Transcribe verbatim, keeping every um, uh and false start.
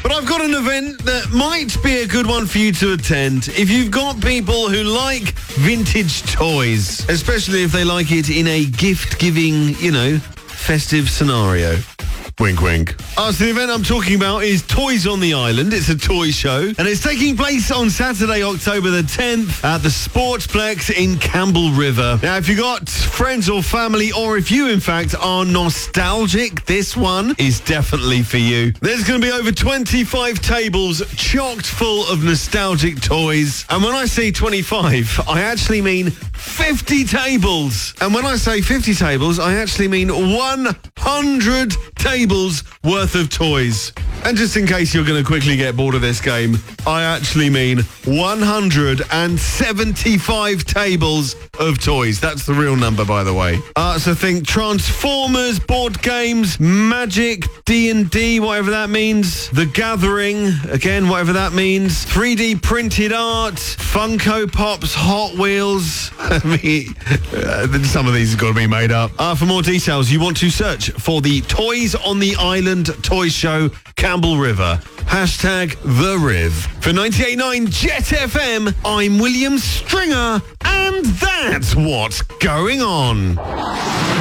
But I've got an event that might be a good one for you to attend if you've got people who like vintage toys, especially if they like it in a gift-giving, you know, festive scenario. Wink, wink. Uh, so the event I'm talking about is Toys on the Island. It's a toy show, and it's taking place on Saturday, October the tenth at the Sportsplex in Campbell River. Now, if you got friends or family, or if you, in fact, are nostalgic, this one is definitely for you. There's going to be over twenty-five tables chocked full of nostalgic toys. And when I say twenty-five, I actually mean fifty tables. And when I say fifty tables, I actually mean one hundred tables worth of toys. And just in case you're going to quickly get bored of this game, I actually mean one hundred seventy-five tables of toys. That's the real number, by the way. Uh, so think Transformers, board games, Magic, D and D, whatever that means. The Gathering, again, whatever that means. three D printed art, Funko Pops, Hot Wheels. I mean, uh, some of these have got to be made up. Uh, for more details, you want to search for the Toys on the Island Toy Show, Campbell River. Hashtag The Riv. For ninety-eight point nine Jet F M, I'm William Stringer, and that's what's going on.